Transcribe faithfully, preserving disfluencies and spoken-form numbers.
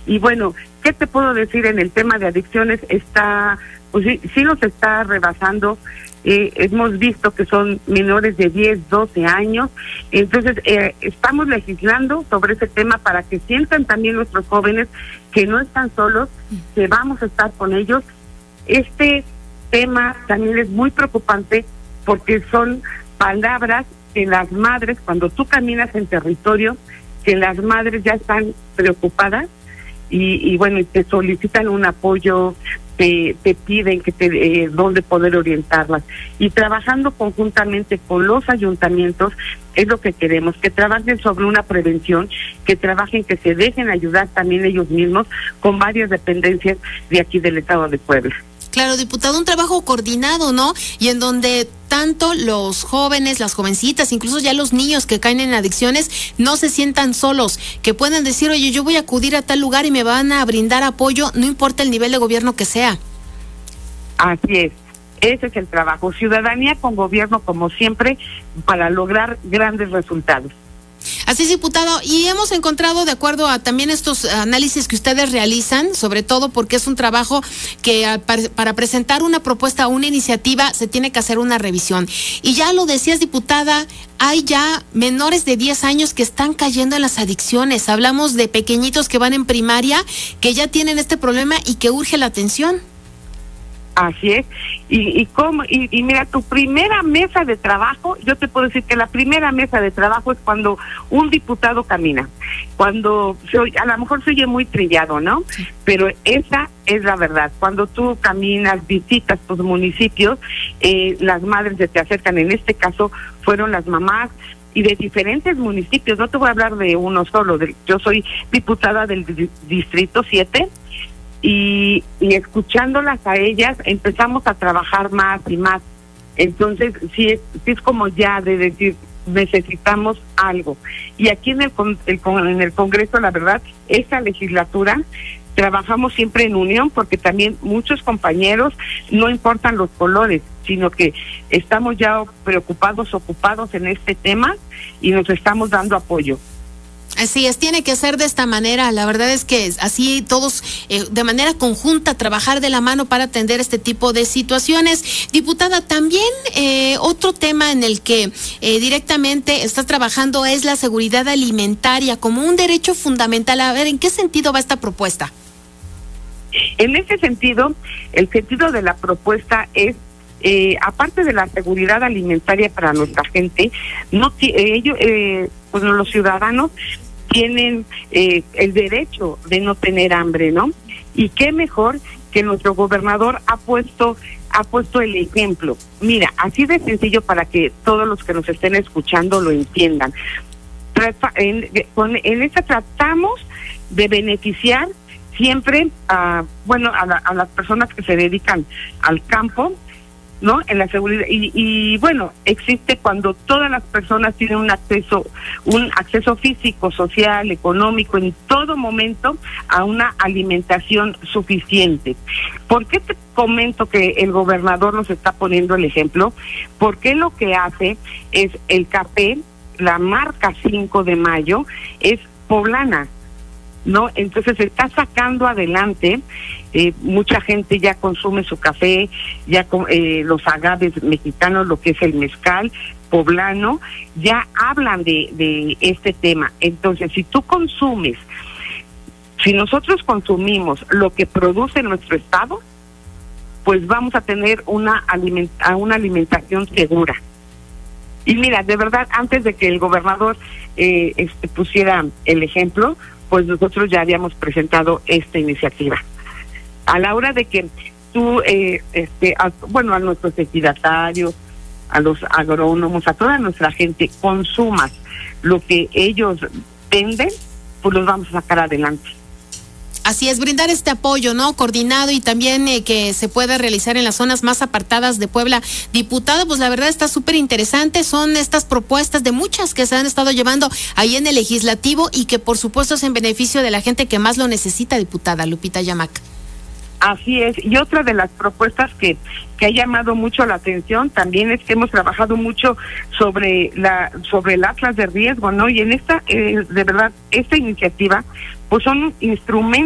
Y bueno, ¿qué te puedo decir en el tema de adicciones? Está, pues sí, sí nos está rebasando. Eh, hemos visto que son menores de diez, doce años, entonces eh, estamos legislando sobre ese tema para que sientan también nuestros jóvenes que no están solos, que vamos a estar con ellos. Este tema también es muy preocupante porque son palabras que las madres, cuando tú caminas en territorio, que las madres ya están preocupadas y, y bueno, te solicitan un apoyo, te, te piden que te eh, dónde poder orientarlas, y trabajando conjuntamente con los ayuntamientos es lo que queremos, que trabajen sobre una prevención, que trabajen, que se dejen ayudar también ellos mismos con varias dependencias de aquí del estado de Puebla. Claro, diputado, un trabajo coordinado, ¿no? Y en donde tanto los jóvenes, las jovencitas, incluso ya los niños que caen en adicciones, no se sientan solos, que puedan decir, oye, yo voy a acudir a tal lugar y me van a brindar apoyo, no importa el nivel de gobierno que sea. Así es, ese es el trabajo, ciudadanía con gobierno, como siempre, para lograr grandes resultados. Así es, diputado, y hemos encontrado, de acuerdo a también estos análisis que ustedes realizan, sobre todo porque es un trabajo que para presentar una propuesta, una iniciativa, se tiene que hacer una revisión. Y ya lo decías, diputada, hay ya menores de diez años que están cayendo en las adicciones. Hablamos de pequeñitos que van en primaria, que ya tienen este problema y que urge la atención. Así es, y, y cómo, y, y mira, tu primera mesa de trabajo, yo te puedo decir que la primera mesa de trabajo es cuando un diputado camina, cuando se oye, a lo mejor se oye muy trillado, ¿no? Sí. Pero esa es la verdad, cuando tú caminas, visitas tus municipios, eh, las madres se te acercan, en este caso fueron las mamás, y de diferentes municipios, no te voy a hablar de uno solo, de, yo soy diputada del di- distrito siete, Y, y escuchándolas a ellas empezamos a trabajar más y más. Entonces sí es, sí es como ya de decir, necesitamos algo. Y aquí en el, el en el Congreso, la verdad, esta legislatura trabajamos siempre en unión, porque también muchos compañeros, no importan los colores, sino que estamos ya preocupados, ocupados en este tema y nos estamos dando apoyo. Así es, tiene que ser de esta manera. La verdad es que así todos eh, de manera conjunta trabajar de la mano para atender este tipo de situaciones. Diputada, también eh, otro tema en el que eh, directamente estás trabajando es la seguridad alimentaria como un derecho fundamental. A ver, ¿en qué sentido va esta propuesta? En ese sentido, el sentido de la propuesta es Eh, aparte de la seguridad alimentaria para nuestra gente, no eh, ellos, eh, pues los ciudadanos tienen eh, el derecho de no tener hambre, ¿no? Y qué mejor que nuestro gobernador ha puesto ha puesto el ejemplo. Mira, así de sencillo para que todos los que nos estén escuchando lo entiendan. Trata, en, con, en esta tratamos de beneficiar siempre a, bueno, a, la, a las personas que se dedican al campo, ¿no? En la seguridad, y, y bueno, existe cuando todas las personas tienen un acceso, un acceso físico, social, económico, en todo momento, a una alimentación suficiente. ¿Por qué te comento que el gobernador nos está poniendo el ejemplo? Porque lo que hace es el café, la marca cinco de mayo, es poblana, ¿no? Entonces se está sacando adelante, eh, mucha gente ya consume su café, ya con, eh, los agaves mexicanos, lo que es el mezcal poblano, ya hablan de, de este tema. Entonces, si tú consumes, si nosotros consumimos lo que produce nuestro estado, pues vamos a tener una, aliment una alimentación segura. Y mira, de verdad, antes de que el gobernador eh, este, pusiera el ejemplo, pues nosotros ya habíamos presentado esta iniciativa. A la hora de que tú, eh, este, a, bueno, a nuestros ejidatarios, a los agrónomos, a toda nuestra gente, consumas lo que ellos venden, pues los vamos a sacar adelante. Así es, brindar este apoyo, ¿no? Coordinado y también eh, que se pueda realizar en las zonas más apartadas de Puebla. Diputada, pues la verdad está súper interesante. Son estas propuestas de muchas que se han estado llevando ahí en el legislativo y que por supuesto es en beneficio de la gente que más lo necesita, diputada Lupita Yamac. Así es, y otra de las propuestas que, que ha llamado mucho la atención también es que hemos trabajado mucho sobre la sobre el atlas de riesgo, ¿no? Y en esta, eh, de verdad, esta iniciativa, pues son instrumentos